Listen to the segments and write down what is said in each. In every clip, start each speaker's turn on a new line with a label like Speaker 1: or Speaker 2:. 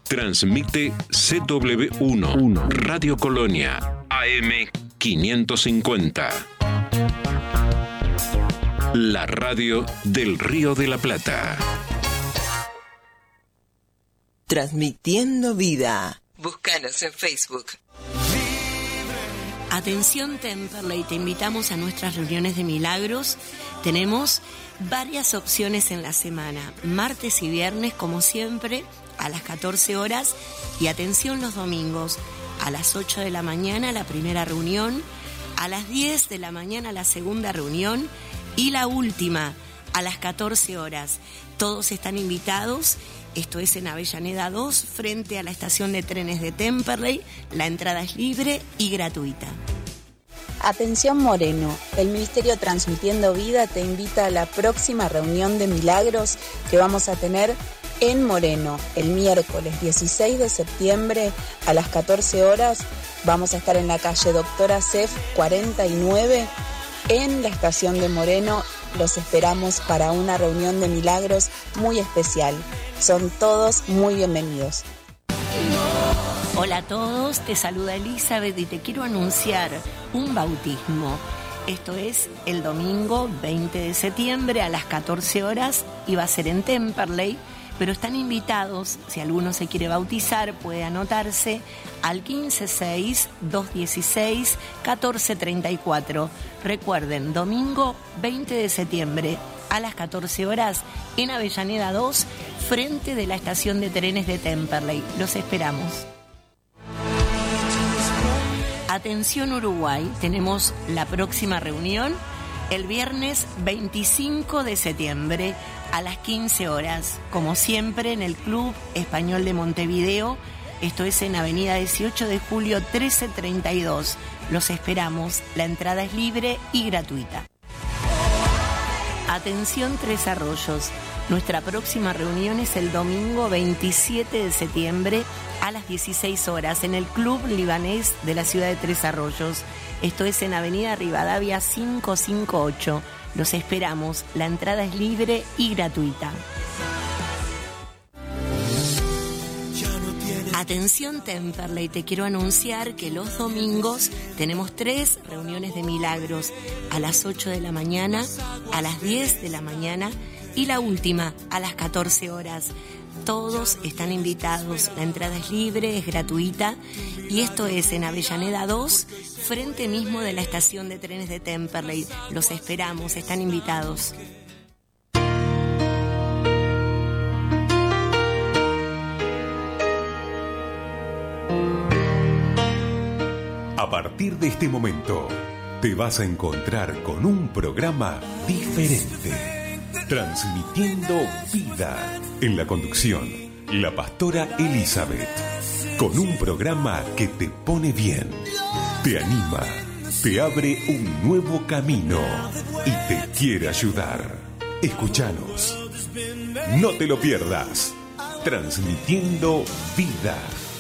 Speaker 1: Transmite CW1, Radio Colonia, AM 550. La radio del Río de la Plata.
Speaker 2: Transmitiendo vida. Búscanos en Facebook.
Speaker 3: Atención Temperley, te invitamos a nuestras reuniones de milagros. Tenemos varias opciones en la semana, martes y viernes como siempre a las 14 horas y atención los domingos a las 8 de la mañana la primera reunión, a las 10 de la mañana la segunda reunión y la última a las 14 horas. Todos están invitados. Esto es en Avellaneda 2, frente a la estación de trenes de Temperley. La entrada es libre y gratuita.
Speaker 4: Atención Moreno, el Ministerio Transmitiendo Vida te invita a la próxima reunión de milagros que vamos a tener en Moreno el miércoles 16 de septiembre a las 14 horas. Vamos a estar en la calle Doctora Cef 49 en la estación de Moreno. Los esperamos para una reunión de milagros muy especial. Son todos muy bienvenidos.
Speaker 3: Hola a todos, te saluda Elizabeth y te quiero anunciar un bautismo. Esto es el domingo 20 de septiembre a las 14 horas y va a ser en Temperley, pero están invitados, si alguno se quiere bautizar, puede anotarse al 156-216-1434. Recuerden, domingo 20 de septiembre a las 14 horas en Avellaneda 2, frente de la estación de trenes de Temperley. Los esperamos. Atención Uruguay, tenemos la próxima reunión el viernes 25 de septiembre a las 15 horas, como siempre en el Club Español de Montevideo. Esto es en Avenida 18 de Julio 1332. Los esperamos, la entrada es libre y gratuita. Atención Tres Arroyos, nuestra próxima reunión es el domingo 27 de septiembre a las 16 horas en el Club Libanés de la ciudad de Tres Arroyos. Esto es en Avenida Rivadavia 558. Los esperamos, la entrada es libre y gratuita. Atención Temperley, te quiero anunciar que los domingos tenemos 3 reuniones de milagros a las 8 de la mañana, a las 10 de la mañana y la última a las 14 horas. Todos están invitados, la entrada es libre, es gratuita y esto es en Avellaneda 2, frente mismo de la estación de trenes de Temperley. Los esperamos, están invitados.
Speaker 5: A partir de este momento, te vas a encontrar con un programa diferente, transmitiendo vida. En la conducción, la pastora Elizabeth, con un programa que te pone bien, te anima, te abre un nuevo camino y te quiere ayudar. Escúchanos, no te lo pierdas, transmitiendo vida.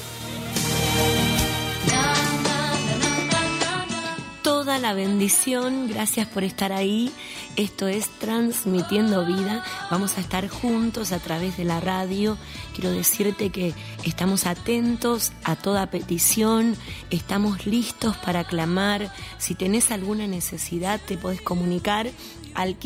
Speaker 3: Toda la bendición, gracias por estar ahí. Esto es Transmitiendo Vida. Vamos a estar juntos a través de la radio. Quiero decirte que estamos atentos a toda petición, estamos listos para clamar. Si tenés alguna necesidad, te podés comunicar al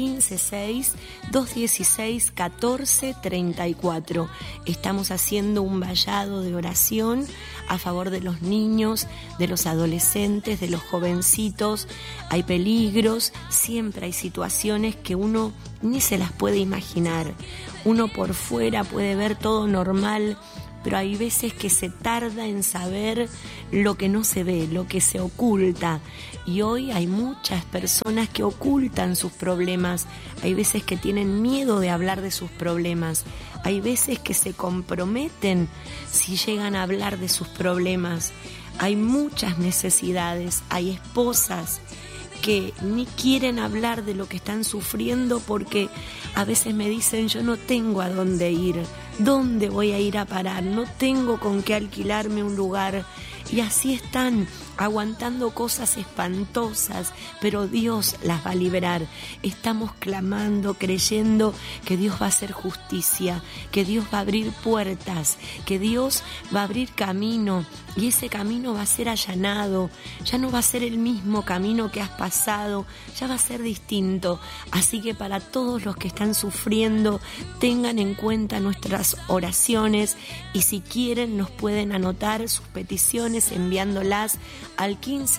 Speaker 3: 156-216-1434. Estamos haciendo un vallado de oración a favor de los niños, de los adolescentes, de los jovencitos. Hay peligros, siempre hay situaciones que uno ni se las puede imaginar. Uno por fuera puede ver todo normal, pero hay veces que se tarda en saber lo que no se ve, lo que se oculta. Y hoy hay muchas personas que ocultan sus problemas. Hay veces que tienen miedo de hablar de sus problemas. Hay veces que se comprometen si llegan a hablar de sus problemas. Hay muchas necesidades. Hay esposas que ni quieren hablar de lo que están sufriendo porque a veces me dicen: yo no tengo a dónde ir, ¿dónde voy a ir a parar? No tengo con qué alquilarme un lugar. Y así están aguantando cosas espantosas, pero Dios las va a liberar. Estamos clamando, creyendo que Dios va a hacer justicia, que Dios va a abrir puertas, que Dios va a abrir camino, y ese camino va a ser allanado. Ya no va a ser el mismo camino que has pasado, ya va a ser distinto. Así que para todos los que están sufriendo, tengan en cuenta nuestras oraciones, y si quieren nos pueden anotar sus peticiones enviándolas al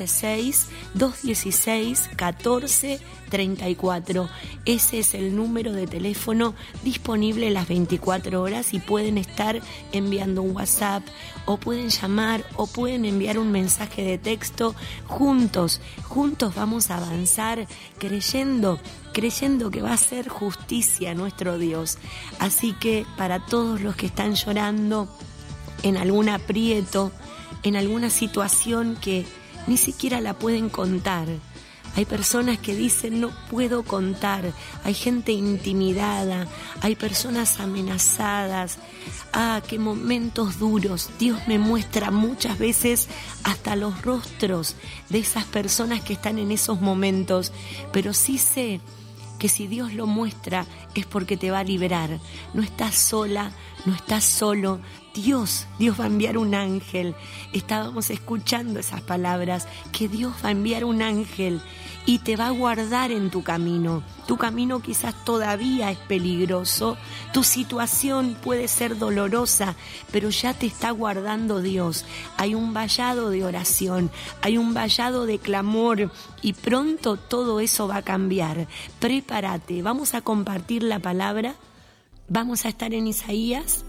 Speaker 3: 156-216-1434. Ese es el número de teléfono disponible las 24 horas, y pueden estar enviando un WhatsApp, o pueden llamar, o pueden enviar un mensaje de texto. Juntos vamos a avanzar creyendo que va a hacer justicia nuestro Dios. Así que para todos los que están llorando en algún aprieto, en alguna situación que ni siquiera la pueden contar. Hay personas que dicen no puedo contar, hay gente intimidada, hay personas amenazadas. Qué momentos duros. Dios me muestra muchas veces hasta los rostros de esas personas que están en esos momentos, pero sí sé que si Dios lo muestra es porque te va a liberar. No estás sola, no estás solo. Dios va a enviar un ángel. Estábamos escuchando esas palabras, que Dios va a enviar un ángel y te va a guardar en tu camino. Tu camino quizás todavía es peligroso, tu situación puede ser dolorosa, pero ya te está guardando Dios. Hay un vallado de oración, hay un vallado de clamor, y pronto todo eso va a cambiar. Prepárate, vamos a compartir la palabra, vamos a estar en Isaías.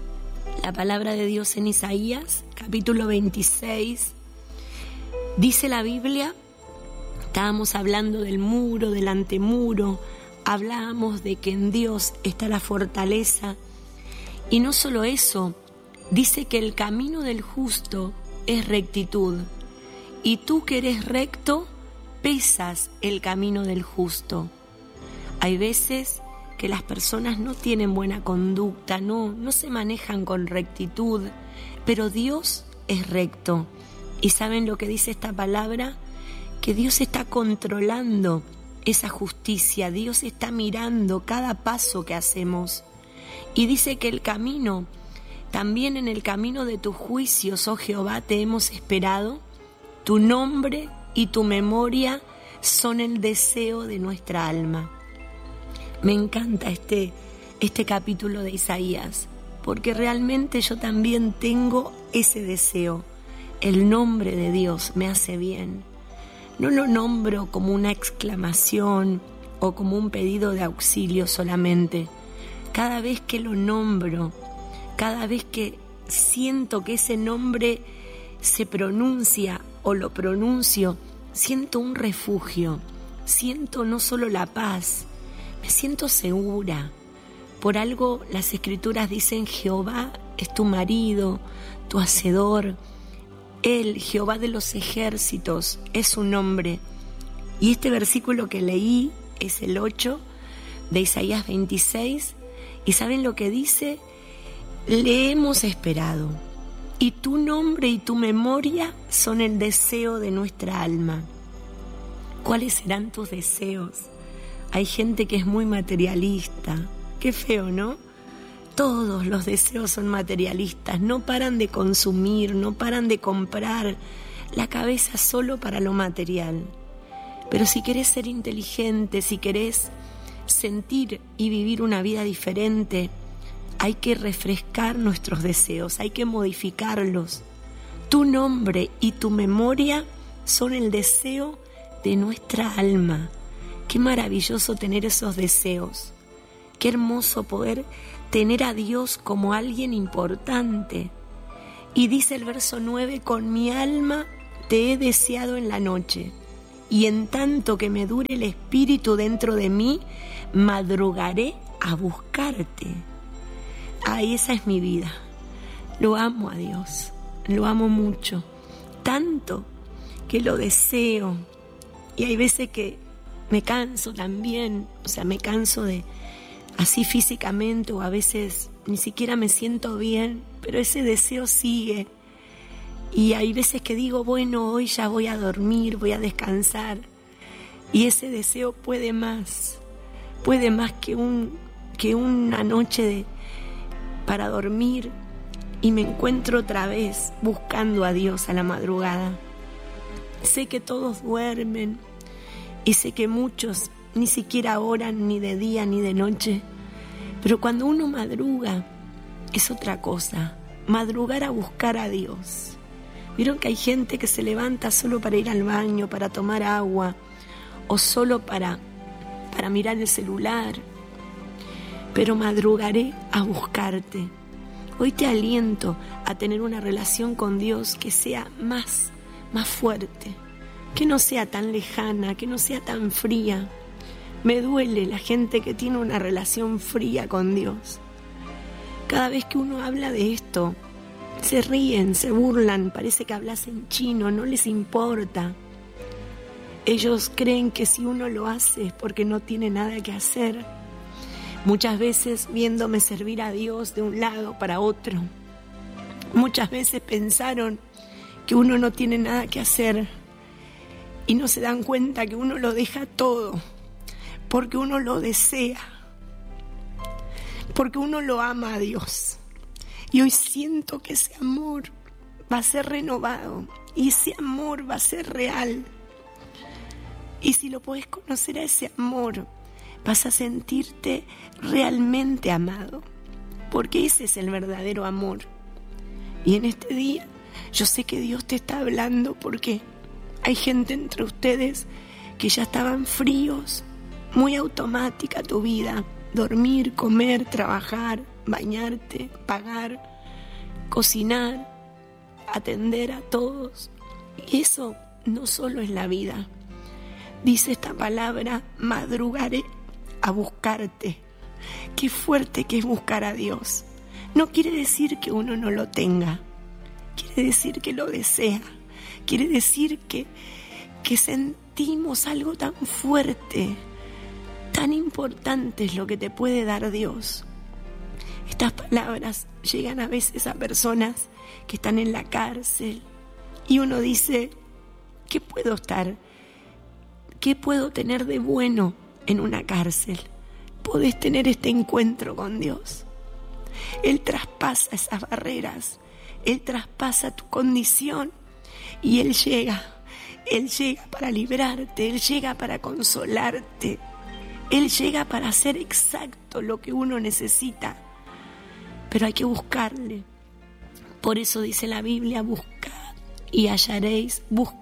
Speaker 3: La palabra de Dios en Isaías, capítulo 26, dice la Biblia, estábamos hablando del muro, del antemuro, hablábamos de que en Dios está la fortaleza, y no solo eso, dice que el camino del justo es rectitud, y tú que eres recto, pesas el camino del justo. Hay veces que las personas no tienen buena conducta, no se manejan con rectitud, pero Dios es recto. ¿Y saben lo que dice esta palabra? Que Dios está controlando esa justicia, Dios está mirando cada paso que hacemos. Y dice que el camino, también en el camino de tus juicios, oh Jehová, te hemos esperado. Tu nombre y tu memoria son el deseo de nuestra alma. Me encanta este capítulo de Isaías, porque realmente yo también tengo ese deseo. El nombre de Dios me hace bien. No lo nombro como una exclamación o como un pedido de auxilio solamente. Cada vez que lo nombro, cada vez que siento que ese nombre se pronuncia o lo pronuncio, siento un refugio, siento no solo la paz, me siento segura. Por algo las Escrituras dicen: Jehová es tu marido, tu hacedor. Él, Jehová de los ejércitos, es su nombre. Y este versículo que leí es el 8 de Isaías 26. ¿Y saben lo que dice? Le hemos esperado, y tu nombre y tu memoria son el deseo de nuestra alma. ¿Cuáles serán tus deseos? Hay gente que es muy materialista. Qué feo, ¿no? Todos los deseos son materialistas. No paran de consumir, no paran de comprar. La cabeza solo para lo material. Pero si querés ser inteligente, si querés sentir y vivir una vida diferente, hay que refrescar nuestros deseos, hay que modificarlos. Tu nombre y tu memoria son el deseo de nuestra alma. Qué maravilloso tener esos deseos. Qué hermoso poder tener a Dios como alguien importante. Y dice el verso 9: con mi alma te he deseado en la noche, y en tanto que me dure el espíritu dentro de mí, madrugaré a buscarte. Ay, esa es mi vida. Lo amo a Dios, lo amo mucho, tanto que lo deseo. Y hay veces que me canso también, me canso de así físicamente, o a veces ni siquiera me siento bien, pero ese deseo sigue. Y hay veces que digo, bueno, hoy ya voy a dormir, voy a descansar. Y ese deseo puede más que una noche para dormir, y me encuentro otra vez buscando a Dios a la madrugada. Sé que todos duermen y sé que muchos ni siquiera oran ni de día ni de noche, pero cuando uno madruga es otra cosa, madrugar a buscar a Dios. ¿Vieron que hay gente que se levanta solo para ir al baño, para tomar agua, o solo para mirar el celular? Pero madrugaré a buscarte. Hoy te aliento a tener una relación con Dios que sea más fuerte, que no sea tan lejana, que no sea tan fría. Me duele la gente que tiene una relación fría con Dios. Cada vez que uno habla de esto, se ríen, se burlan, parece que hablas en chino, no les importa. Ellos creen que si uno lo hace es porque no tiene nada que hacer. Muchas veces viéndome servir a Dios de un lado para otro. Muchas veces pensaron que uno no tiene nada que hacer y no se dan cuenta que uno lo deja todo porque uno lo desea, porque uno lo ama a Dios. Y hoy siento que ese amor va a ser renovado y ese amor va a ser real. Y si lo podés conocer a ese amor, vas a sentirte realmente amado, porque ese es el verdadero amor. Y en este día yo sé que Dios te está hablando, porque hay gente entre ustedes que ya estaban fríos, muy automática tu vida, dormir, comer, trabajar, bañarte, pagar, cocinar, atender a todos. Y eso no solo es la vida. Dice esta palabra, madrugaré a buscarte. Qué fuerte que es buscar a Dios. No quiere decir que uno no lo tenga, quiere decir que lo desea, quiere decir que sentimos algo tan fuerte, tan importante es lo que te puede dar Dios. Estas palabras llegan a veces a personas que están en la cárcel y uno dice, ¿qué puedo tener de bueno en una cárcel? Podés tener este encuentro con Dios. Él traspasa esas barreras, Él traspasa tu condición y Él llega para librarte, Él llega para consolarte, Él llega para hacer exacto lo que uno necesita, pero hay que buscarle. Por eso dice la Biblia, buscad y hallaréis,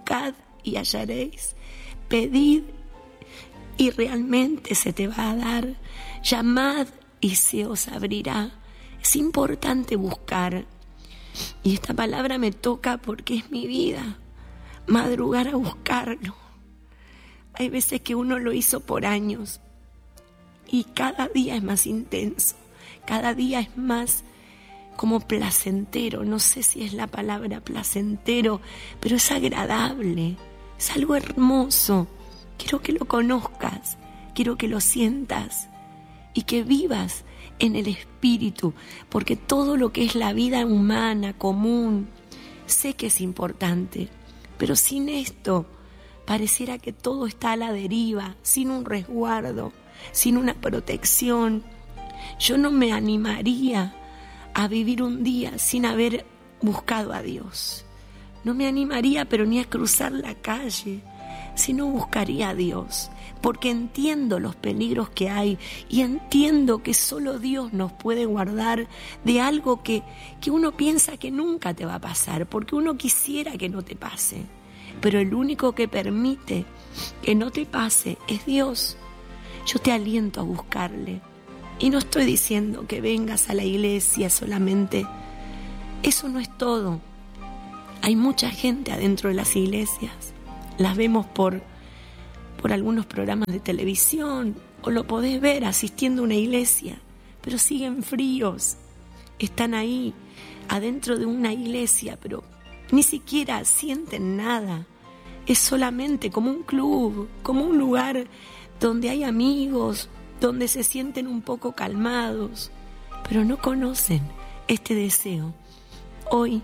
Speaker 3: pedid y realmente se te va a dar, llamad y se os abrirá. Es importante buscar, y esta palabra me toca porque es mi vida, madrugar a buscarlo. Hay veces que uno lo hizo por años y cada día es más intenso, cada día es más como placentero. No sé si es la palabra placentero, pero es agradable, es algo hermoso. Quiero que lo conozcas, quiero que lo sientas y que vivas en el Espíritu, porque todo lo que es la vida humana, común, sé que es importante, pero sin esto pareciera que todo está a la deriva, sin un resguardo, sin una protección. Yo no me animaría a vivir un día sin haber buscado a Dios. No me animaría, pero ni a cruzar la calle, si no buscaría a Dios, porque entiendo los peligros que hay y entiendo que solo Dios nos puede guardar de algo que uno piensa que nunca te va a pasar, porque uno quisiera que no te pase, pero el único que permite que no te pase es Dios. Yo te aliento a buscarle, y no estoy diciendo que vengas a la iglesia solamente, eso no es todo. Hay mucha gente adentro de las iglesias, las vemos por algunos programas de televisión, o lo podés ver asistiendo a una iglesia, pero siguen fríos, están ahí adentro de una iglesia, pero ni siquiera sienten nada. Es solamente como un club, como un lugar donde hay amigos, donde se sienten un poco calmados, pero no conocen este deseo. Hoy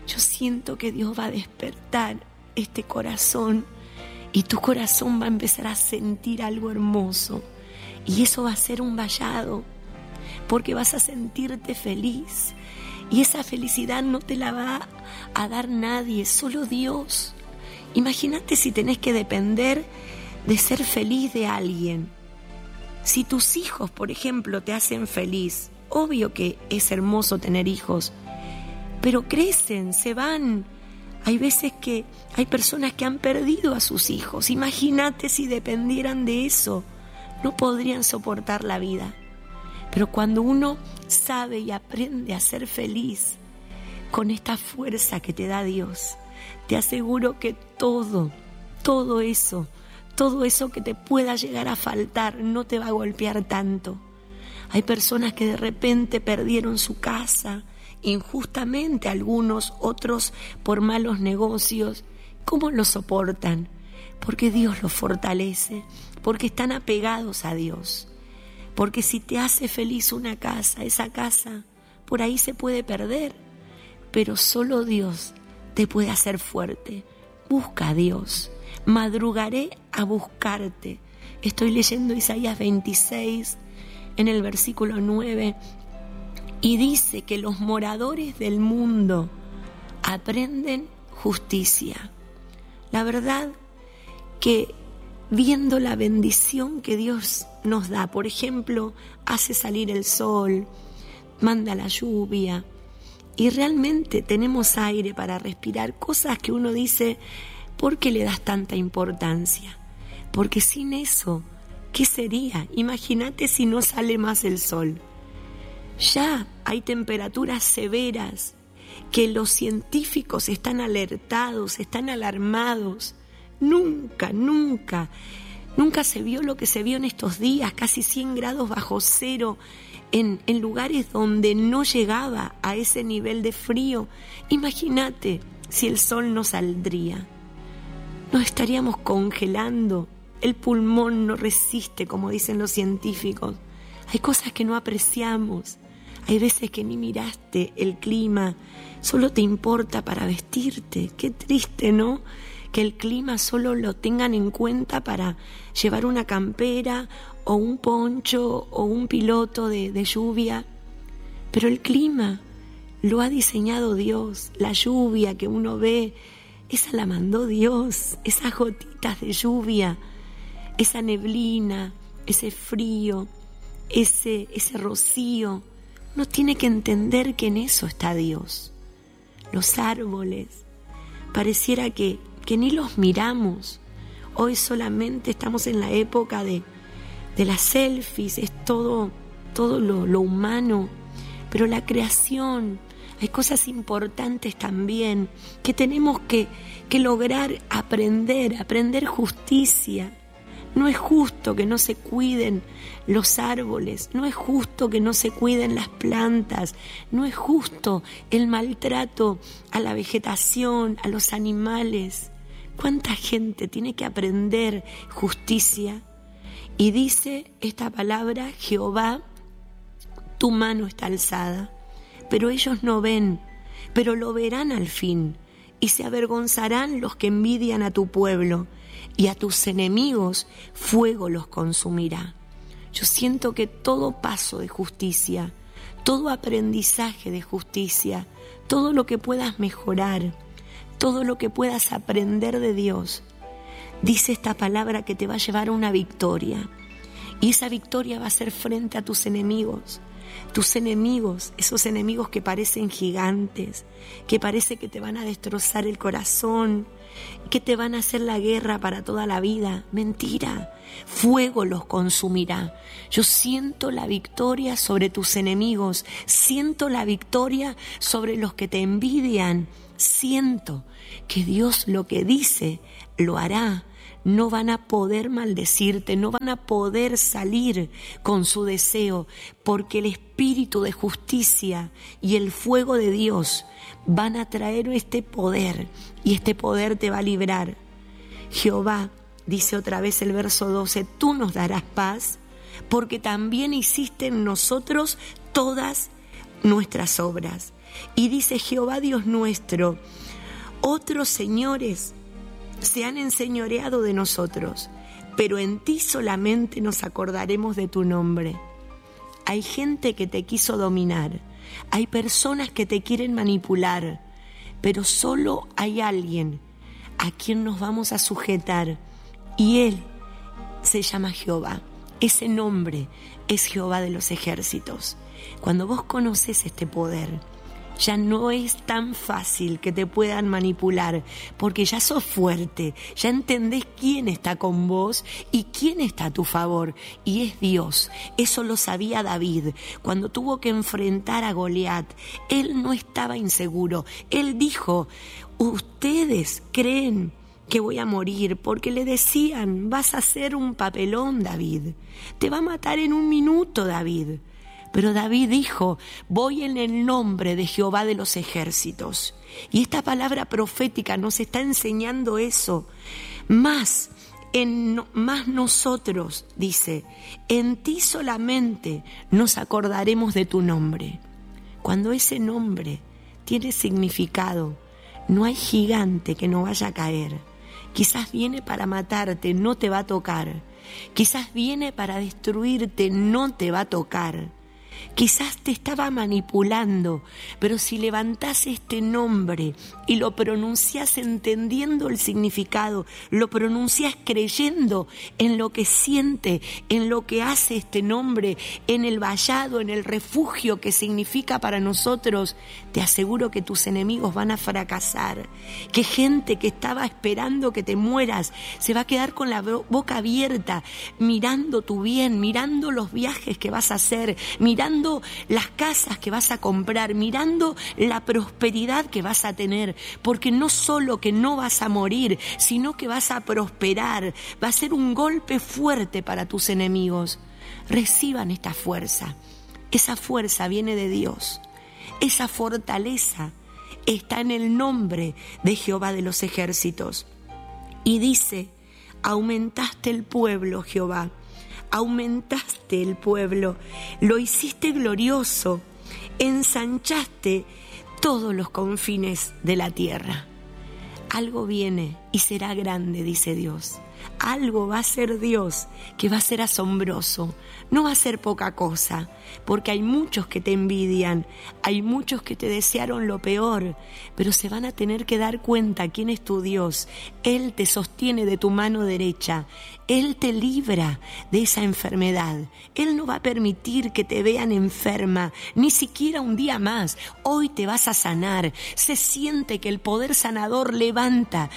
Speaker 3: Yo siento que Dios va a despertar este corazón y tu corazón va a empezar a sentir algo hermoso. Y eso va a ser un vallado, porque vas a sentirte feliz. Y esa felicidad no te la va a dar nadie, solo Dios. Imagínate si tenés que depender de ser feliz de alguien. Si tus hijos, por ejemplo, te hacen feliz, obvio que es hermoso tener hijos, pero crecen, se van. Hay veces que hay personas que han perdido a sus hijos. Imagínate si dependieran de eso, no podrían soportar la vida. Pero cuando uno sabe y aprende a ser feliz con esta fuerza que te da Dios, te aseguro que todo eso que te pueda llegar a faltar no te va a golpear tanto. Hay personas que de repente perdieron su casa, injustamente algunos, otros por malos negocios. ¿Cómo lo soportan? Porque Dios los fortalece, porque están apegados a Dios. Porque si te hace feliz una casa, esa casa por ahí se puede perder, pero solo Dios te puede hacer fuerte. Busca a Dios. Madrugaré a buscarte. Estoy leyendo Isaías 26 en el versículo 9 y dice que los moradores del mundo aprenden justicia. La verdad que viendo la bendición que Dios nos da, por ejemplo, hace salir el sol, manda la lluvia y realmente tenemos aire para respirar, cosas que uno dice, ¿por qué le das tanta importancia? Porque sin eso, ¿qué sería? Imagínate si no sale más el sol. Ya hay temperaturas severas que los científicos están alertados, están alarmados. Nunca se vio lo que se vio en estos días, casi 100 grados bajo cero, en lugares donde no llegaba a ese nivel de frío. Imagínate si el sol no saldría. Nos estaríamos congelando, el pulmón no resiste, como dicen los científicos. Hay cosas que no apreciamos, hay veces que ni miraste el clima, solo te importa para vestirte. Qué triste, ¿no? Que el clima solo lo tengan en cuenta para llevar una campera o un poncho o un piloto de lluvia. Pero el clima lo ha diseñado Dios. La lluvia que uno ve, esa la mandó Dios. Esas gotitas de lluvia, esa neblina, ese frío, ese rocío. Uno tiene que entender que en eso está Dios. Los árboles, pareciera que ni los miramos. Hoy solamente estamos en la época de las selfies, es todo lo humano, pero la creación, hay cosas importantes también que tenemos que lograr aprender justicia. No es justo que no se cuiden los árboles, no es justo que no se cuiden las plantas, no es justo el maltrato a la vegetación, a los animales. ¿Cuánta gente tiene que aprender justicia? Y dice esta palabra, Jehová, tu mano está alzada, pero ellos no ven, pero lo verán al fin, y se avergonzarán los que envidian a tu pueblo, y a tus enemigos fuego los consumirá. Yo siento que todo paso de justicia, todo aprendizaje de justicia, todo lo que puedas mejorar, todo lo que puedas aprender de Dios, dice esta palabra que te va a llevar a una victoria. Y esa victoria va a ser frente a tus enemigos. Tus enemigos, esos enemigos que parecen gigantes, que parece que te van a destrozar el corazón, que te van a hacer la guerra para toda la vida. Mentira, fuego los consumirá. Yo siento la victoria sobre tus enemigos, siento la victoria sobre los que te envidian, siento que Dios lo que dice lo hará. No van a poder maldecirte, no van a poder salir con su deseo, porque el espíritu de justicia y el fuego de Dios van a traer este poder, y este poder te va a librar. Jehová, dice otra vez el verso 12, tú nos darás paz, porque también hiciste en nosotros todas nuestras obras. Y dice Jehová Dios nuestro, otros señores se han enseñoreado de nosotros, pero en ti solamente nos acordaremos de tu nombre. Hay gente que te quiso dominar, hay personas que te quieren manipular, pero solo hay alguien a quien nos vamos a sujetar, y Él se llama Jehová. Ese nombre es Jehová de los ejércitos. Cuando vos conoces este poder, ya no es tan fácil que te puedan manipular, porque ya sos fuerte, ya entendés quién está con vos y quién está a tu favor, y es Dios. Eso lo sabía David. Cuando tuvo que enfrentar a Goliat, él no estaba inseguro. Él dijo, ustedes creen que voy a morir, porque le decían, vas a hacer un papelón, David, te va a matar en un minuto, David. Pero David dijo, voy en el nombre de Jehová de los ejércitos. Y esta palabra profética nos está enseñando eso. Más nosotros, dice, en ti solamente nos acordaremos de tu nombre. Cuando ese nombre tiene significado, no hay gigante que no vaya a caer. Quizás viene para matarte, no te va a tocar. Quizás viene para destruirte, no te va a tocar. Quizás te estaba manipulando, pero si levantás este nombre y lo pronunciás entendiendo el significado, lo pronunciás creyendo en lo que siente, en lo que hace este nombre, en el vallado, en el refugio que significa para nosotros, te aseguro que tus enemigos van a fracasar, que gente que estaba esperando que te mueras se va a quedar con la boca abierta, mirando tu bien, mirando los viajes que vas a hacer, mirando las casas que vas a comprar, mirando la prosperidad que vas a tener, porque no solo que no vas a morir, sino que vas a prosperar, va a ser un golpe fuerte para tus enemigos. Reciban esta fuerza. Esa fuerza viene de Dios. Esa fortaleza está en el nombre de Jehová de los ejércitos. Y dice, aumentaste el pueblo, Jehová. Aumentaste el pueblo, lo hiciste glorioso, ensanchaste todos los confines de la tierra. Algo viene y será grande, dice Dios. Algo va a ser Dios que va a ser asombroso. No va a ser poca cosa, porque hay muchos que te envidian, hay muchos que te desearon lo peor, pero se van a tener que dar cuenta quién es tu Dios. Él te sostiene de tu mano derecha, Él te libra de esa enfermedad. Él no va a permitir que te vean enferma, ni siquiera un día más. Hoy te vas a sanar. Se siente que el poder sanador levanta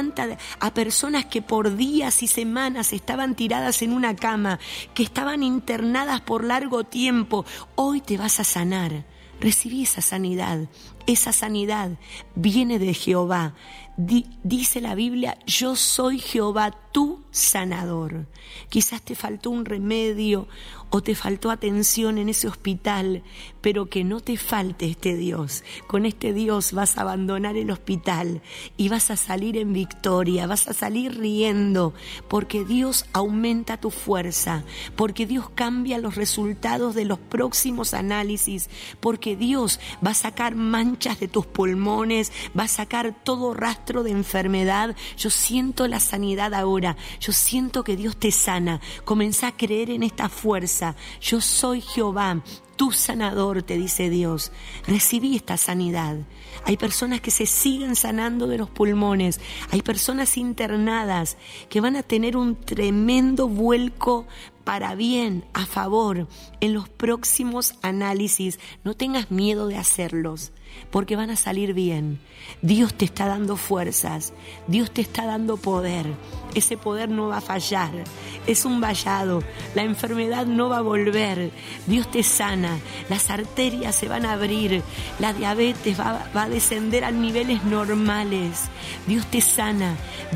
Speaker 3: a personas que por días y semanas estaban tiradas en una cama, que estaban internadas por largo tiempo. Hoy te vas a sanar. Recibí esa sanidad. Esa sanidad viene de Jehová. Dice la Biblia, yo soy Jehová, tu sanador. Quizás te faltó un remedio o te faltó atención en ese hospital, pero que no te falte este Dios. Con este Dios vas a abandonar el hospital y vas a salir en victoria, vas a salir riendo, porque Dios aumenta tu fuerza, porque Dios cambia los resultados de los próximos análisis, porque Dios va a sacar manchas de tus pulmones, va a sacar todo rastro de enfermedad. Yo siento la sanidad ahora, yo siento que Dios te sana. Comenzá a creer en esta fuerza. Yo soy Jehová, tu sanador, te dice Dios. Recibí esta sanidad. Hay personas que se siguen sanando de los pulmones. Hay personas internadas que van a tener un tremendo vuelco para bien, a favor, en los próximos análisis. No tengas miedo de hacerlos, porque van a salir bien. Dios te está dando fuerzas, Dios te está dando poder. Ese poder no va a fallar, es un vallado, la enfermedad no va a volver. Dios te sana, las arterias se van a abrir, la diabetes va a descender a niveles normales. Dios te sana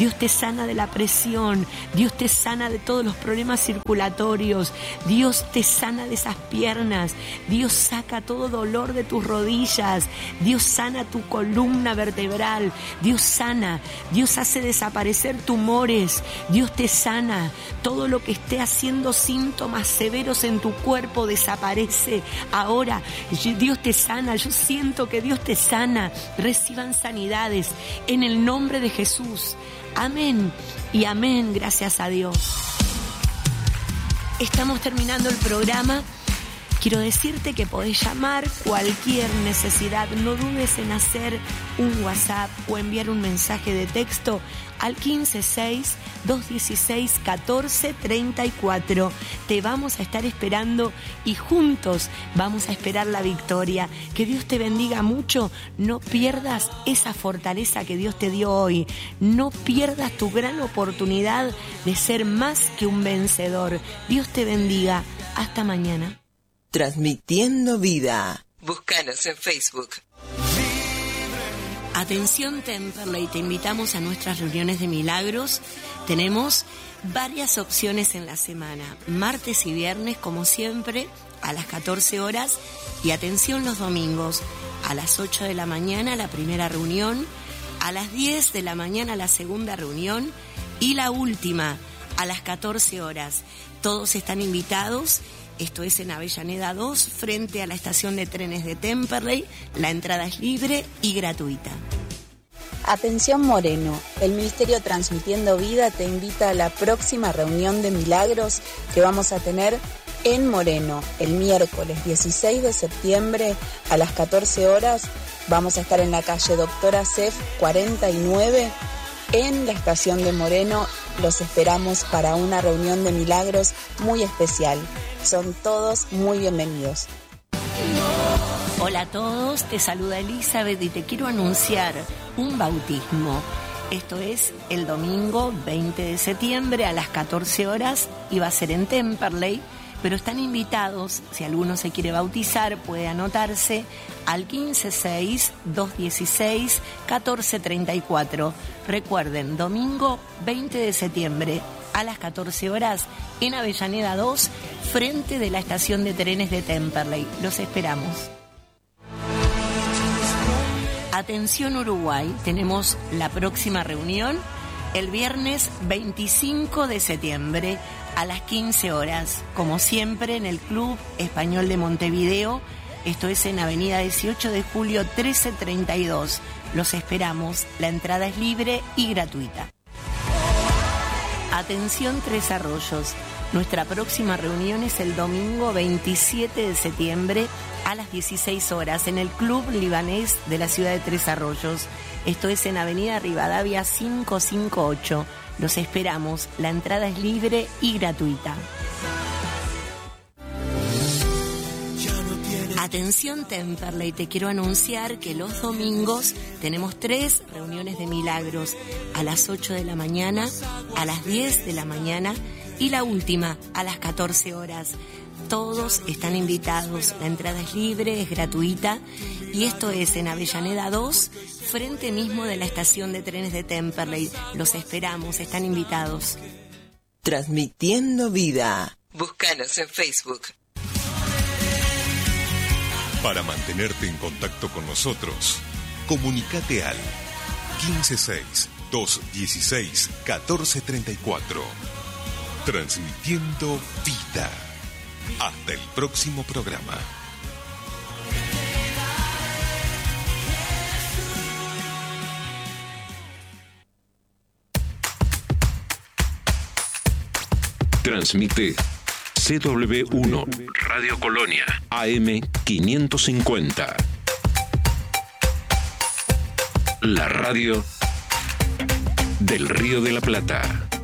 Speaker 3: de la presión, Dios te sana de todos los problemas circulatorios, Dios te sana de esas piernas, Dios saca todo dolor de tus rodillas, Dios sana tu columna vertebral, Dios sana, Dios hace desaparecer tumores, Dios te sana, todo lo que esté haciendo síntomas severos en tu cuerpo desaparece ahora Dios te sana, yo siento que Dios te sana. Reciban sanidades en el nombre de Jesús. Amén y amén, gracias a Dios. Estamos terminando el programa. Quiero decirte que podés llamar cualquier necesidad. No dudes en hacer un WhatsApp o enviar un mensaje de texto al 156-216-1434. Te vamos a estar esperando y juntos vamos a esperar la victoria. Que Dios te bendiga mucho. No pierdas esa fortaleza que Dios te dio hoy. No pierdas tu gran oportunidad de ser más que un vencedor. Dios te bendiga. Hasta mañana.
Speaker 2: Transmitiendo vida. Búscanos en Facebook.
Speaker 3: Atención Temperley, te invitamos a nuestras reuniones de milagros. Tenemos varias opciones en la semana, martes y viernes como siempre a las 14 horas y atención los domingos a las 8 de la mañana la primera reunión, a las 10 de la mañana la segunda reunión y la última a las 14 horas. Todos están invitados. Esto es en Avellaneda 2, frente a la estación de trenes de Temperley. La entrada es libre y gratuita.
Speaker 4: Atención Moreno, el Ministerio Transmitiendo Vida te invita a la próxima reunión de milagros que vamos a tener en Moreno el miércoles 16 de septiembre a las 14 horas. Vamos a estar en la calle Doctora Cef 49 en la estación de Moreno. Los esperamos para una reunión de milagros muy especial. Son todos muy bienvenidos.
Speaker 3: Hola a todos, te saluda Elizabeth y te quiero anunciar un bautismo. Esto es el domingo 20 de septiembre a las 14 horas y va a ser en Temperley, pero están invitados, si alguno se quiere bautizar puede anotarse al 156-216-1434. Recuerden, domingo 20 de septiembre a las 14 horas en Avellaneda 2, frente de la estación de trenes de Temperley. Los esperamos. Atención Uruguay, tenemos la próxima reunión el viernes 25 de septiembre a las 15 horas, como siempre en el Club Español de Montevideo. Esto es en Avenida 18 de Julio 1332. Los esperamos, la entrada es libre y gratuita. Atención Tres Arroyos, nuestra próxima reunión es el domingo 27 de septiembre a las 16 horas en el Club Libanés de la ciudad de Tres Arroyos. Esto es en Avenida Rivadavia 558. Los esperamos, la entrada es libre y gratuita. Atención Temperley, te quiero anunciar que los domingos tenemos 3 reuniones de milagros a las 8 de la mañana, a las 10 de la mañana y la última a las 14 horas. Todos están invitados, la entrada es libre, es gratuita y esto es en Avellaneda 2, frente mismo de la estación de trenes de Temperley. Los esperamos, están invitados.
Speaker 2: Transmitiendo vida. Búscanos en Facebook.
Speaker 5: Para mantenerte en contacto con nosotros, comunícate al 156-216-1434. Transmitiendo vida. Hasta el próximo programa.
Speaker 1: Transmite CW1 Radio Colonia AM 550. La radio del Río de la Plata.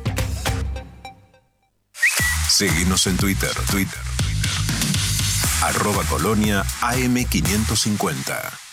Speaker 5: Seguinos en Twitter. @Colonia AM 550.